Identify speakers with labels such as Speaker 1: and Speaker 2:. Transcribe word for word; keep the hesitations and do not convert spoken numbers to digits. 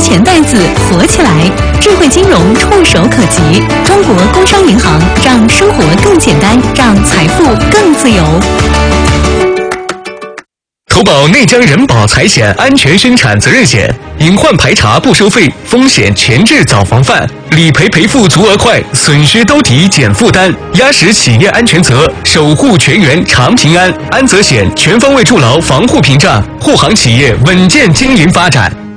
Speaker 1: 钱袋子活起来，智慧金融触手可及。中国工商银行让生活更简单，让财富更自由。
Speaker 2: 投保内江人保财险安全生产责任险，隐患排查不收费，风险前置早防范，理赔赔付足额快，损失兜底减负担，压实企业安全责，守护全员长平安。安责险全方位筑牢防护屏障，护航企业稳健经营发展。